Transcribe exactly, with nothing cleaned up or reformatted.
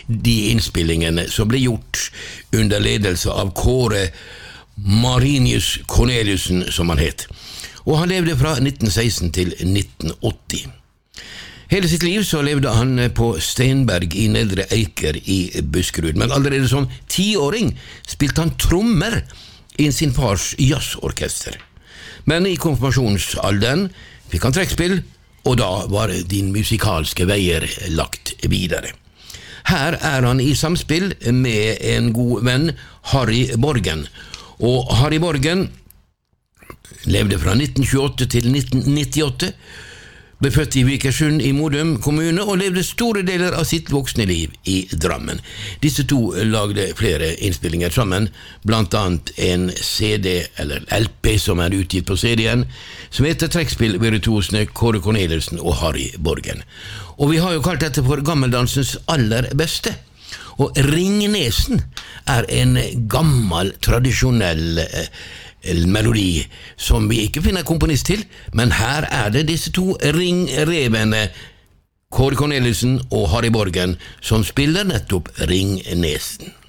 de innspillingene som ble gjort under ledelse av Kåre Marinius Corneliussen, som han het. Og han levde fra nitten seksten til nitten åtti. Hele sitt liv så levde han på Steinberg i Nedre Eiker i Buskerud, men allerede som tiåring spilte han trommer i sin fars jazzorkester. Men i konfirmasjonsalderen fikk han trekkspill, og da var din musikalske veier lagt videre. Her er han i samspill med en god venn, Harry Borgen. Og Harry Borgen levde fra nitten tjueåtte til nitten nittiåtte, ble født i Vikersund i Modum kommune og levde store deler av sitt voksne liv i Drammen. Disse to lagde flere innspillinger sammen, blant annet en C D eller L P som er utgitt på C D-en, som heter Trekkspill-virtuosene Kåre Corneliussen og Harry Borgen. Og vi har jo kalt dette for gammeldansens aller beste. Og Ringnesen er en gammel, tradisjonell eh, melodi som vi ikke finner komponist til, men her er det disse to ringrevene Kåre Corneliussen og Harry Borgen som spiller nettopp Ringnesen.